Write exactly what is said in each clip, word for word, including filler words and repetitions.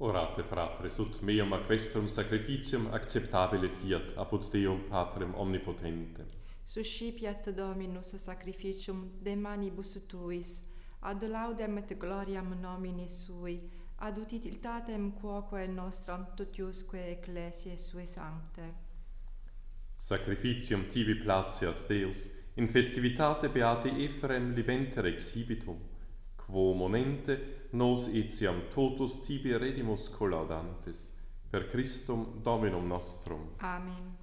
Orate, fratres, ut meum a questum sacrificium acceptabile fiat apud Deum Patrem omnipotentem. Suscipiat Dominus sacrificium de manibus tuis, ad laudem et gloriam nomini sui, ad utilitatem quoque nostram totiusque ecclesiae sue sancte. Sacrificium tibi placeat Deus, in festivitate beate Ephrem libenter exhibitum, quo monente nos etiam totus tibi redimus collaudantes, per Christum Dominum nostrum. Amen.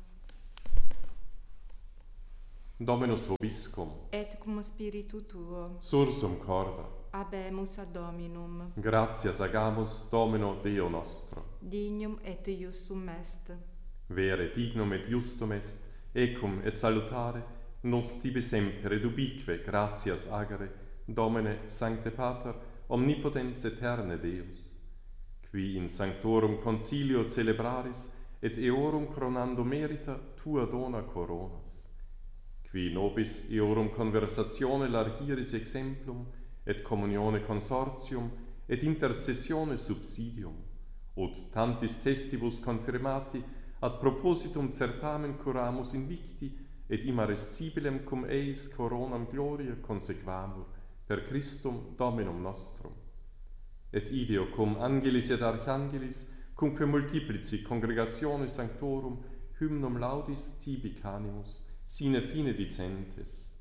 Dominus vobiscum, Et cum spiritu tuo, sursum corda, habemus ad Dominum, gratias agamus Domino Deo nostro. dignum et iusum est. Vere dignum et justum est, ecum et salutare, nos tibi semper et ubique gratias agere, Domine Sancte Pater, omnipotens aeterne Deus, qui in sanctorum concilio celebraris et eorum coronando merita tua dona coronas, qui nobis eorum conversatione largiris exemplum, et communione consortium, et intercessione subsidium, ut tantis testibus confirmati ad propositum certamen curamus invicti, et immarescibilem cum eis coronam gloria consequamur, per Christum Dominum nostrum. Et ideo cum angelis et archangelis, cumque multiplici congregatione sanctorum, hymnum laudis tibi canimus, sine fine dicentes.